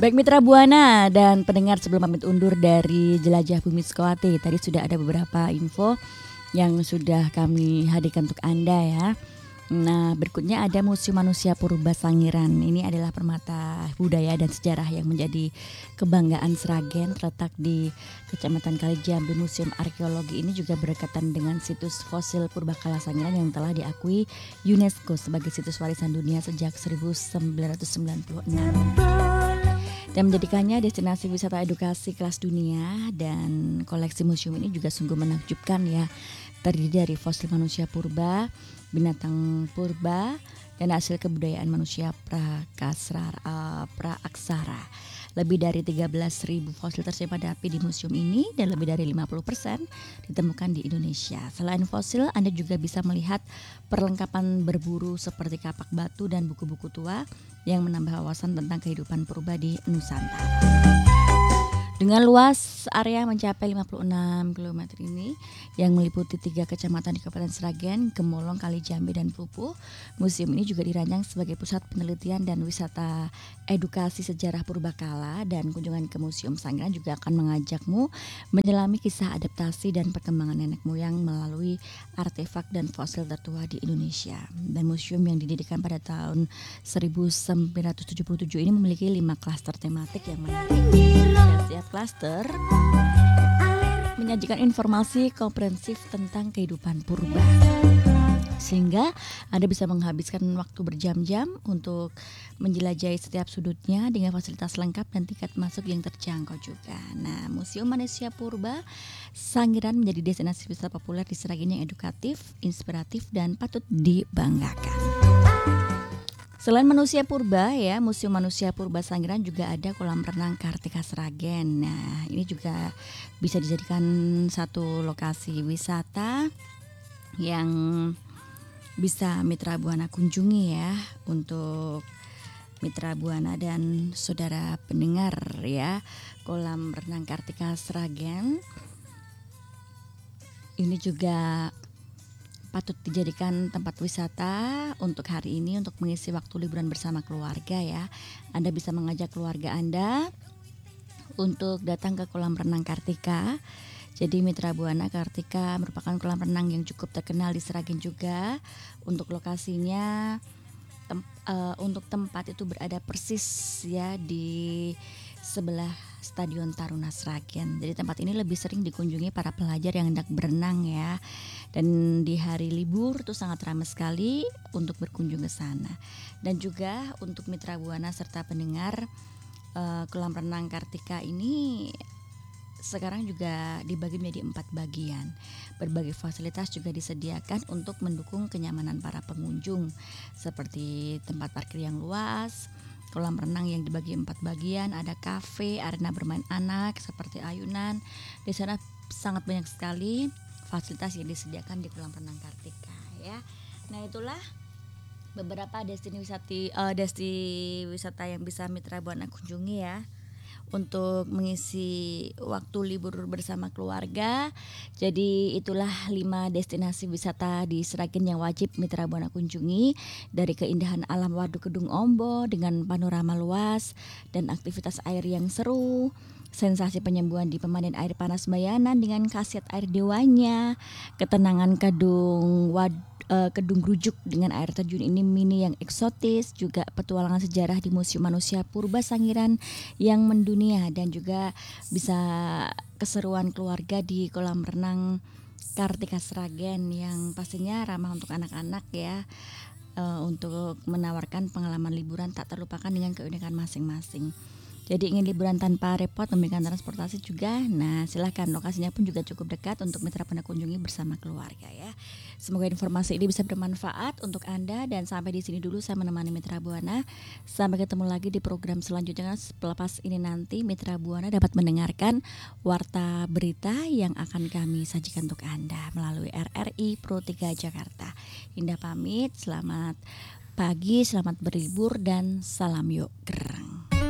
Baik Mitra Buana dan pendengar, sebelum pamit undur dari Jelajah Bumi Sukawati, tadi sudah ada beberapa info yang sudah kami hadirkan untuk Anda ya. Nah, berikutnya ada Museum Manusia Purba Sangiran. Ini adalah permata budaya dan sejarah yang menjadi kebanggaan Sragen, terletak di Kecamatan Kalijambe. Museum arkeologi ini juga berdekatan dengan situs fosil purbakala Sangiran yang telah diakui UNESCO sebagai situs warisan dunia sejak 1996 dan menjadikannya destinasi wisata edukasi kelas dunia. Dan koleksi museum ini juga sungguh menakjubkan ya, terdiri dari fosil manusia purba, binatang purba, dan hasil kebudayaan manusia praaksara. Lebih dari 13.000 fosil tersimpan rapi di museum ini dan lebih dari 50% ditemukan di Indonesia. Selain fosil, Anda juga bisa melihat perlengkapan berburu seperti kapak batu dan buku-buku tua yang menambah wawasan tentang kehidupan purba di Nusantara. Dengan luas area mencapai 56 km ini yang meliputi 3 kecamatan di Kabupaten Sragen, Gemolong, Kalijambe, dan Pupuh, museum ini juga dirancang sebagai pusat penelitian dan wisata edukasi sejarah purbakala. Dan kunjungan ke Museum Sangiran juga akan mengajakmu menyelami kisah adaptasi dan perkembangan nenek moyang melalui artefak dan fosil tertua di Indonesia. Dan museum yang didirikan pada tahun 1977 ini memiliki 5 klaster tematik yang menarik. Setiap klaster menyajikan informasi komprehensif tentang kehidupan purba, sehingga Anda bisa menghabiskan waktu berjam-jam untuk menjelajahi setiap sudutnya dengan fasilitas lengkap dan tiket masuk yang terjangkau juga. Nah, Museum Manusia Purba Sangiran menjadi destinasi wisata populer di Sragen yang edukatif, inspiratif, dan patut dibanggakan. Selain manusia purba ya, Museum Manusia Purba Sangiran juga ada kolam renang Kartika Sragen. Nah, ini juga bisa dijadikan satu lokasi wisata yang bisa Mitra Buana kunjungi ya, untuk Mitra Buana dan saudara pendengar ya. Kolam renang Kartika Sragen ini juga patut dijadikan tempat wisata untuk hari ini, untuk mengisi waktu liburan bersama keluarga ya. Anda bisa mengajak keluarga Anda untuk datang ke kolam renang Kartika. Jadi Mitra Buana, Kartika merupakan kolam renang yang cukup terkenal di Sragen juga. Untuk lokasinya, untuk tempat itu berada persis ya di sebelah Stadion Taruna Sragen. Jadi tempat ini lebih sering dikunjungi para pelajar yang hendak berenang ya. Dan di hari libur tuh sangat ramai sekali untuk berkunjung ke sana. Dan juga untuk Mitra Buana serta pendengar, kolam renang Kartika ini sekarang juga dibagi menjadi 4 bagian. Berbagai fasilitas juga disediakan untuk mendukung kenyamanan para pengunjung, seperti tempat parkir yang luas, kolam renang yang dibagi 4 bagian, ada kafe, arena bermain anak seperti ayunan. Di sana sangat banyak sekali fasilitas yang disediakan di kolam renang Kartika ya. Nah, itulah beberapa destinasi wisata yang bisa Mitra Buana kunjungi ya, untuk mengisi waktu libur bersama keluarga. Jadi itulah 5 destinasi wisata di Sragen yang wajib Mitra Buana kunjungi. Dari keindahan alam Waduk Kedung Ombo dengan panorama luas dan aktivitas air yang seru, sensasi penyembuhan di pemandian air panas Bayanan dengan khasiat air dewanya, ketenangan Kedung Grujuk dengan air terjun ini mini yang eksotis, juga petualangan sejarah di Museum Manusia Purba Sangiran yang mendunia, dan juga bisa keseruan keluarga di kolam renang Kartika Sragen yang pastinya ramah untuk anak-anak ya, untuk menawarkan pengalaman liburan tak terlupakan dengan keunikan masing-masing. Jadi ingin liburan tanpa repot memberikan transportasi juga, nah silahkan, lokasinya pun juga cukup dekat untuk Mitra Buana kunjungi bersama keluarga ya. Semoga informasi ini bisa bermanfaat untuk Anda, dan sampai di sini dulu saya menemani Mitra Buana. Sampai ketemu lagi di program selanjutnya. Selepas ini nanti Mitra Buana dapat mendengarkan warta berita yang akan kami sajikan untuk Anda melalui RRI Pro 3 Jakarta. Indah pamit, selamat pagi, selamat berlibur, dan salam yuk gerang.